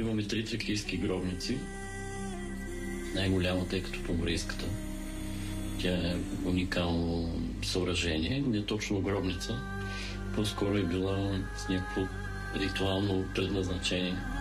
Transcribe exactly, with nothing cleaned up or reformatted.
Имаме три тракийски гробници. Най-голямата е като поморийската. Тя е уникално съоръжение, не точно гробница. По-скоро е била с някакво ритуално предназначение.